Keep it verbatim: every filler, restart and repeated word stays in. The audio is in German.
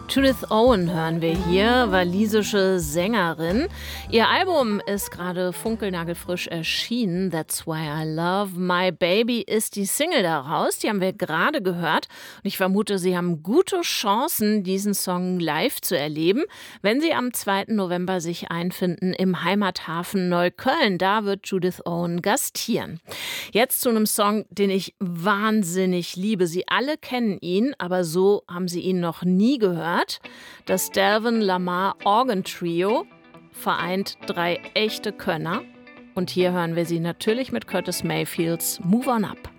Judith Owen hören wir hier, walisische Sängerin. Ihr Album ist gerade funkelnagelfrisch erschienen. That's Why I Love My Baby ist die Single daraus. Die haben wir gerade gehört. Und ich vermute, Sie haben gute Chancen, diesen Song live zu erleben, wenn Sie am zweiten November sich einfinden im Heimathafen Neukölln. Da wird Judith Owen gastieren. Jetzt zu einem Song, den ich wahnsinnig liebe. Sie alle kennen ihn, aber so haben Sie ihn noch nie gehört. Das Delvin Lamar Organ Trio vereint drei echte Könner. Und hier hören wir sie natürlich mit Curtis Mayfields Move On Up.